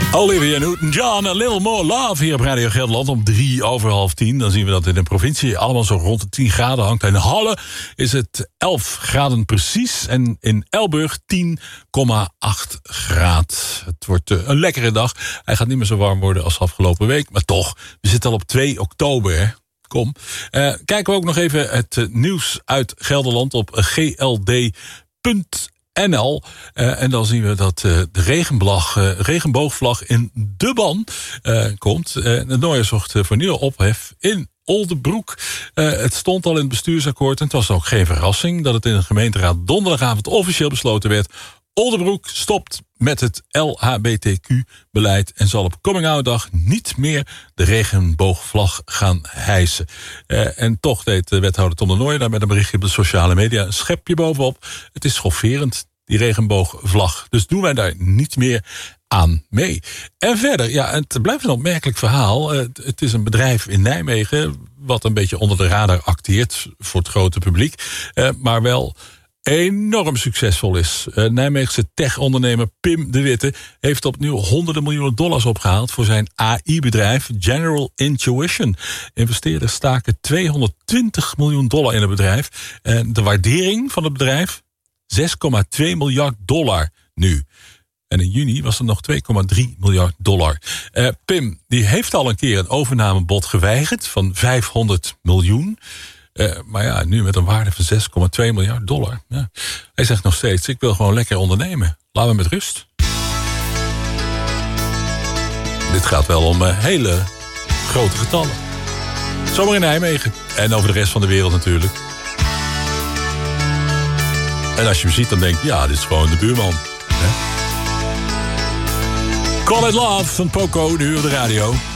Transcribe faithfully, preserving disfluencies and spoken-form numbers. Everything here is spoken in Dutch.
Olivia Newton-John, A Little More Love hier op Radio Gelderland om drie over half tien. Dan zien we dat in de provincie allemaal zo rond de tien graden hangt. In Halle is het elf graden precies en in Elburg tien komma acht graden. Het wordt uh, een lekkere dag. Hij gaat niet meer zo warm worden als afgelopen week, maar toch, we zitten al op twee oktober, hè? Kom. Uh, kijken we ook nog even het uh, nieuws uit Gelderland op g l d punt n l. Uh, en dan zien we dat uh, de regenboog, uh, regenboogvlag in de ban uh, komt. Uh, de Nooier zocht uh, voor nieuwe ophef in Oldebroek. Uh, het stond al in het bestuursakkoord en het was ook geen verrassing dat het in de gemeenteraad donderdagavond officieel besloten werd. Oldebroek stopt met het L H B T Q-beleid en zal op coming-out-dag niet meer de regenboogvlag gaan hijsen. Uh, en toch deed de wethouder Tom de Nooijer daar met een berichtje op de sociale media een schepje bovenop. Het is schofferend, die regenboogvlag. Dus doen wij daar niet meer aan mee. En verder, ja, het blijft een opmerkelijk verhaal. Uh, het is een bedrijf in Nijmegen wat een beetje onder de radar acteert voor het grote publiek. Uh, maar wel enorm succesvol is. Uh, Nijmeegse tech-ondernemer Pim de Witte heeft opnieuw honderden miljoenen dollars opgehaald voor zijn A I-bedrijf General Intuition. Investeerders staken tweehonderdtwintig miljoen dollar in het bedrijf. En de waardering van het bedrijf zes komma twee miljard dollar nu. En in juni was er nog twee komma drie miljard dollar. Uh, Pim die heeft al een keer een overnamebod geweigerd van vijfhonderd miljoen. Uh, maar ja, nu met een waarde van zes komma twee miljard dollar. Ja. Hij zegt nog steeds, ik wil gewoon lekker ondernemen. Laat me met rust. Dit gaat wel om uh, hele grote getallen. Zomaar in Nijmegen. En over de rest van de wereld natuurlijk. En als je hem ziet, dan denk je, ja, dit is gewoon de buurman. Hè? Call It Love van Poco, nu op de radio.